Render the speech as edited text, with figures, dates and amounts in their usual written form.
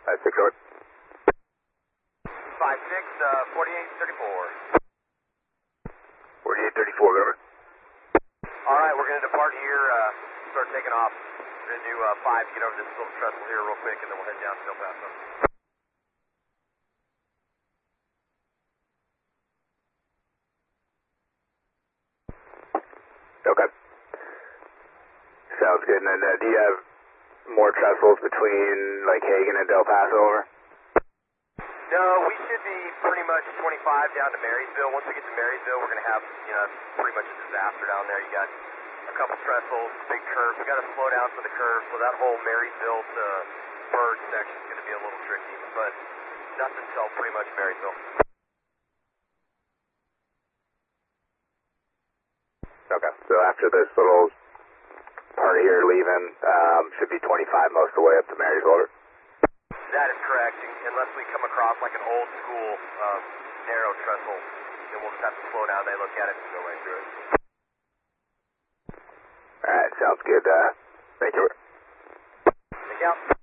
6 short. 5-6, 4834. 4834, over. Alright, we're going to depart here, start taking off. We're going to do 5 to get over this little trestle here real quick, and then we'll head down to El Paso. Okay. Sounds good. And then do you have more trestles between like Hagen and Del Paso, over? No, we should be pretty much 25 down to Marysville. Once we get to Marysville, we're going to have, pretty much a disaster down there. You got a couple trestles, big curves. We got to slow down for the curves, so that whole Marysville to Bird section is going to be a little tricky, but nothing until pretty much Marysville. Okay, so after this little part here leaving, should be 25 most of the way up to Marysville. That is correct, unless we come across like an old school narrow trestle, then we'll just have to slow down. They look at it and go right through it. Alright, sounds good. Thank you. Thank you.